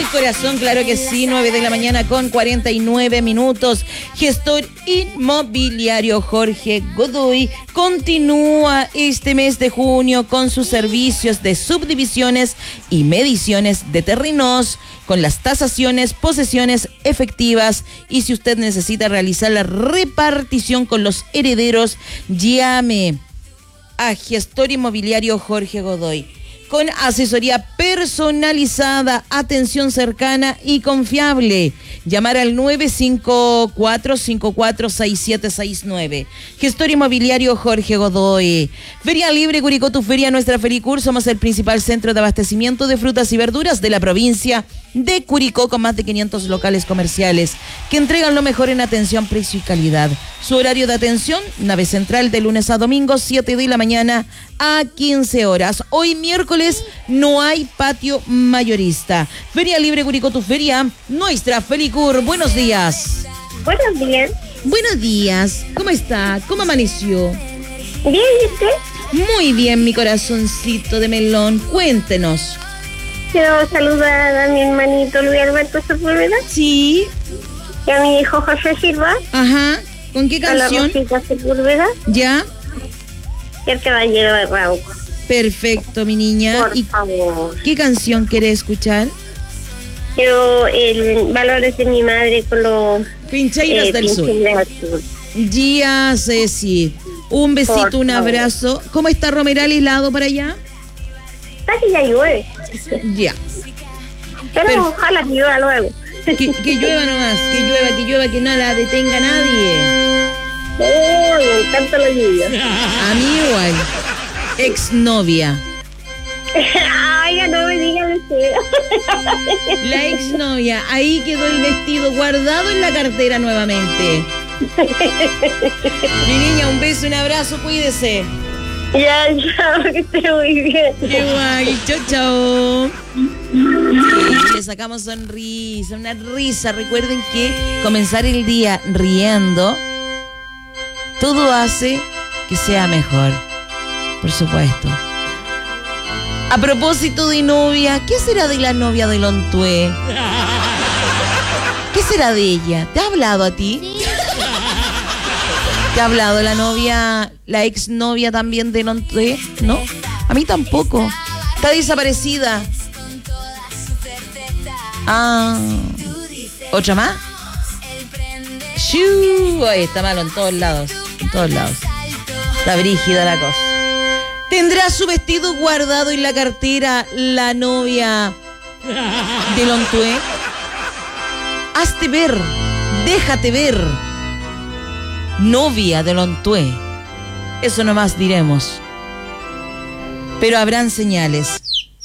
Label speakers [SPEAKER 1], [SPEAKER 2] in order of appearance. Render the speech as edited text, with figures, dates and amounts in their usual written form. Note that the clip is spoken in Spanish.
[SPEAKER 1] corazón, claro que sí, 9 de la mañana con 49 minutos. Gestor inmobiliario Jorge Godoy continúa este mes de junio con sus servicios de subdivisiones y mediciones de terrenos, con las tasaciones, posesiones efectivas, y si usted necesita realizar la repartición con los herederos, llame a Gestor Inmobiliario Jorge Godoy. Con asesoría personalizada, atención cercana y confiable. Llamar al 954-546769. Gestor Inmobiliario Jorge Godoy. Feria Libre Curicó, tu feria, nuestra Fericur. Somos el principal centro de abastecimiento de frutas y verduras de la provincia de Curicó, con más de 500 locales comerciales que entregan lo mejor en atención, precio y calidad. Su horario de atención, nave central, de lunes a domingo, 7 de la mañana a 15 horas. Hoy miércoles no hay patio mayorista. Feria Libre Curicó, tu feria, nuestra Felicur. Buenos días.
[SPEAKER 2] Buenos días.
[SPEAKER 1] Buenos días. ¿Cómo está? ¿Cómo amaneció?
[SPEAKER 2] Bien, ¿y usted?
[SPEAKER 1] Muy bien, mi corazoncito de melón. Cuéntenos.
[SPEAKER 2] Quiero saludar a mi hermanito Luis Alberto Sepúlveda.
[SPEAKER 1] Sí.
[SPEAKER 2] Y a mi hijo José Silva.
[SPEAKER 1] Ajá. ¿Con qué canción?
[SPEAKER 2] A la Rosita Sepúlveda.
[SPEAKER 1] Ya.
[SPEAKER 2] Y el Caballero de Rauco.
[SPEAKER 1] Perfecto, mi niña.
[SPEAKER 2] Por favor.
[SPEAKER 1] ¿Qué canción quiere escuchar?
[SPEAKER 2] Quiero el Valores de mi madre con los
[SPEAKER 1] Pincheiras del Sur. Ya, Ceci. Un besito, un abrazo. ¿Cómo está Romeral aislado para allá?
[SPEAKER 2] Casi ya llueve.
[SPEAKER 1] Ya.
[SPEAKER 2] Pero ojalá que llueva luego.
[SPEAKER 1] Que llueva nomás, que llueva, que nada detenga a nadie.
[SPEAKER 2] Oh, me encanta la lluvia.
[SPEAKER 1] A mí igual. Exnovia.
[SPEAKER 2] Ay, ya no me digan eso.
[SPEAKER 1] La exnovia. Ahí quedó el vestido guardado en la cartera nuevamente. Mi niña, un beso, un abrazo, cuídese.
[SPEAKER 2] Ya, que esté muy bien.
[SPEAKER 1] Qué guay, chao, chao. Sí, le sacamos sonrisa, una risa. Recuerden que comenzar el día riendo, todo hace que sea mejor, por supuesto. A propósito de novia, ¿qué será de la novia de Lontué? ¿Qué será de ella? ¿Te ha hablado a ti? Sí. ¿Te ha hablado la novia, la exnovia también de Lontué? ¿No? A mí tampoco. Está desaparecida. Ah. ¿Otra más? Ay, está malo en todos lados. En todos lados. Está brígida la cosa. ¿Tendrá su vestido guardado en la cartera la novia de Lontué? Hazte ver. Déjate ver. Novia de Lontué. Eso nomás diremos. Pero habrán señales.